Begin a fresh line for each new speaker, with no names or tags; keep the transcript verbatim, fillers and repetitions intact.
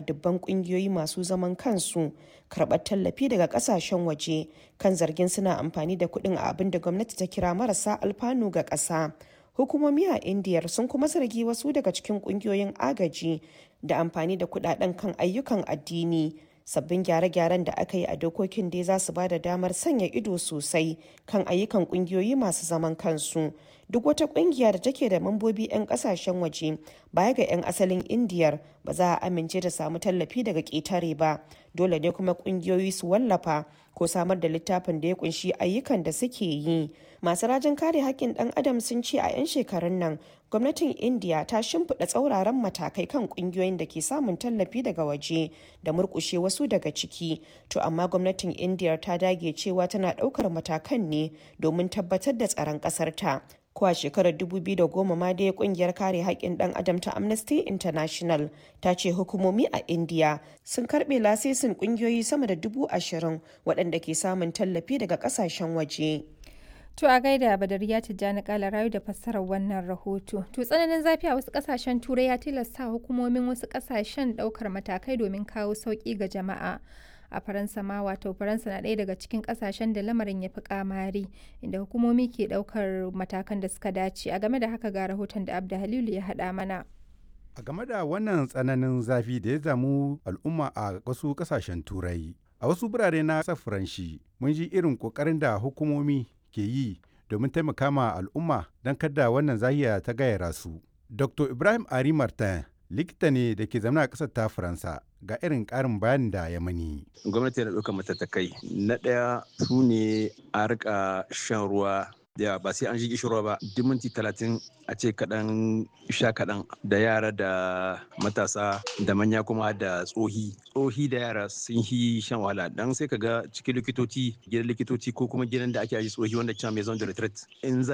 dubban ƙungiyoyi masu zaman kansu karɓar tallafi daga ƙasashen waje kan zargin suna amfani da kuɗin a abin da gwamnati ta kira marasa alfanu ga ƙasa. Hukumomi a Indiyar sun kuma zargi wasu daga cikin ƙungiyoyin agaji da amfani da kuɗaɗen kan ayyukan addini. Sabbin gyare-gyaren da aka yi a dokokin dai za su ba da damar sanya ido sosai kan ayyukan ƙungiyoyi masu zaman kansu. Duk wata ƙungiya da take da mambobi 'yan ƙasashen waje baya ga 'yan asalin Indiyar ba za a amince da samu tallafi daga ƙetare ba. Dole ne kuma ƙungiyoyi su wallafa ko samar da littafin da ya kunshi ayyukan da suke yi. Masu rajin kare haƙƙin ɗan adam sun ce a 'yan shekarun nan gwamnatin Indiya ta shimfiɗa tsauraran matakai kan ƙungiyoyin da ke samun tallafi daga waje da murƙushe wasu daga ciki. To amma gwamnatin Indiyar ta dage cewa tana ɗaukar matakan ne domin tabbatar da tsaron ƙasarta. Ko a shekarar dubu biyu da goma ma dai kungiyar kare haƙƙin ɗan adam ta Amnesty International ta ce hukumomi a India sun karɓe lasisin ƙungiyoyi sama da dubu ashirin waɗanda ke samun tallafi daga ƙasashen waje.
To a gaida Badariya Tijjani Kala rayu da fassarar wannan rahoto. To tsananin zafi a wasu ƙasashen Turai ya tilasta hukumomin wasu ƙasashen ɗaukar matakai domin kawo sauƙi ga jama'a. A Faransa ma wato Faransa na ɗaya daga cikin ƙasashen da lamarin ya fi kamari inda hukumomi ke ɗaukar matakan da suka dace. A game da haka ga rahoton da Abda Halilu ya haɗa mana.
A game da wannan tsananin zafi da ya zamu al'umma a wasu ƙasashen Turai, a wasu birane na ƙasar Faranshi mun ji irin ƙoƙarin da hukumomi ke yi domin taimaka ma al'umma don kada wannan zahiya ta gayyara su. Doctor Ibrahim Ari Martin likita ne da ke zama a ƙasar ta Faransa ga irin ƙarin bayanin da ya mani.
Gwamnati na ɗaukar matattakai. Na ɗaya su ne a rika shan ruwa da ba sai an ji gishirwa ba duk minti talatin a ce kaɗan sha kaɗan da yara da matasa da manya kuma da tsohi tsohi da yara sun yi shan wahala dan sai ka ga cikin likitoci gidan likitoci ko kuma gidan da ake aji tsohi wanda cewa mai zon da retreat in za